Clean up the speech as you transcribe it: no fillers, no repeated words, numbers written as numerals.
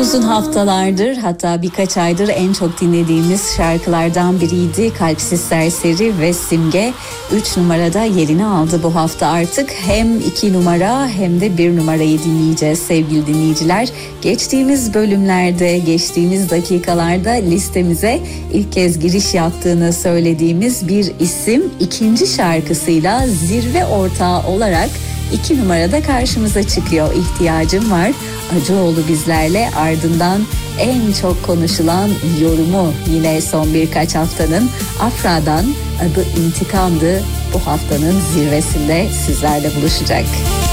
Uzun haftalardır, hatta birkaç aydır en çok dinlediğimiz şarkılardan biriydi Kalpsiz Serseri ve Simge 3 numarada yerini aldı bu hafta. Artık hem 2 numara hem de 1 numarayı dinleyeceğiz sevgili dinleyiciler. Geçtiğimiz bölümlerde, geçtiğimiz dakikalarda listemize ilk kez giriş yaptığını söylediğimiz bir isim ikinci şarkısıyla zirve ortağı olarak 2 numarada karşımıza çıkıyor. İhtiyacım var. Acıoğlu bizlerle, ardından en çok konuşulan yorumu yine son birkaç haftanın Afra'dan, adı İntikam'dı. Bu haftanın zirvesinde sizlerle buluşacak.